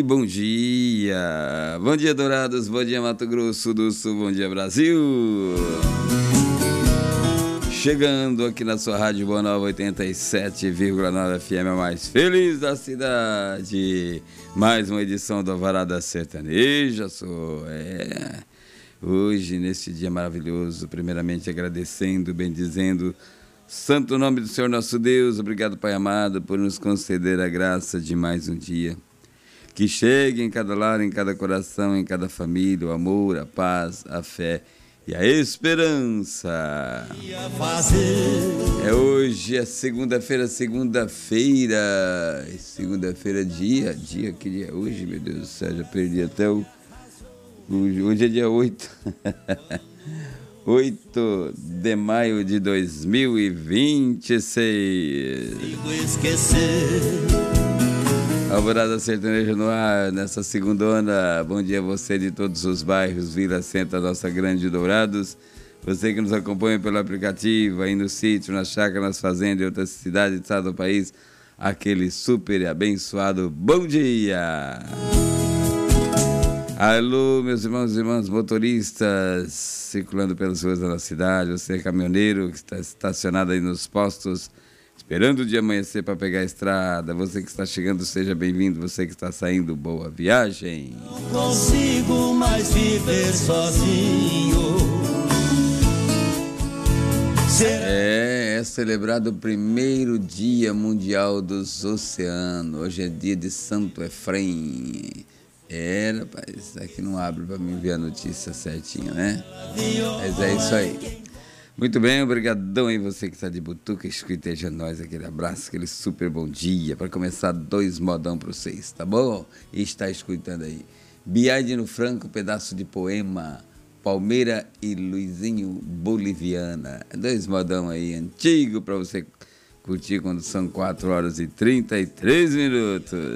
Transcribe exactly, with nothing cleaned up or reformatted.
bom dia! Bom dia, Dourados, bom dia, Mato Grosso do Sul, bom dia, Brasil! Chegando aqui na sua Rádio Boa Nova oitenta e sete vírgula nove F M, a mais feliz da cidade. Mais uma edição do Alvarada Sertaneja, sou, é... Hoje, neste dia maravilhoso, primeiramente agradecendo, bendizendo santo nome do Senhor nosso Deus. Obrigado, Pai amado, por nos conceder a graça de mais um dia. Que chegue em cada lar, em cada coração, em cada família, o amor, a paz, a fé e a esperança. É hoje, é segunda-feira, segunda-feira, segunda-feira, dia, dia, que dia é hoje, meu Deus do céu, já perdi até o... Hoje, hoje é dia oito, oito de maio de dois mil e vinte e seis. Alvorada Sertaneja no ar, nessa segundona. Bom dia a você de todos os bairros, Vila Centro, nossa grande Dourados. Você que nos acompanha pelo aplicativo, aí no sítio, na chácara, nas fazendas e outras cidades do estado do país. Aquele super e abençoado bom dia! Alô, meus irmãos e irmãs motoristas, circulando pelas ruas da nossa cidade, você caminhoneiro que está estacionado aí nos postos, esperando o dia amanhecer para pegar a estrada, você que está chegando, seja bem-vindo, você que está saindo, boa viagem. Não consigo mais viver sozinho. É, é celebrado o primeiro Dia Mundial dos Oceanos, hoje é dia de Santo Efrem. É, rapaz, aqui não abre para mim ver a notícia certinha, né? Mas é isso aí. Muito bem, obrigadão aí você que está de butuca, escuteja nós, aquele abraço, aquele super bom dia, para começar dois modão para vocês, tá bom? E está escutando aí. Biade no Franco, pedaço de poema, Palmeira e Luizinho Boliviana. Dois modão aí, antigo, para você curtir quando são quatro horas e trinta e três minutos.